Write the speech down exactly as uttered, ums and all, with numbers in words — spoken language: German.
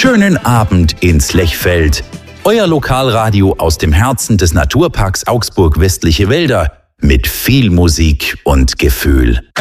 Schönen Abend ins Lechfeld. Euer Lokalradio aus dem Herzen des Naturparks Augsburg Westliche Wälder mit viel Musik und Gefühl.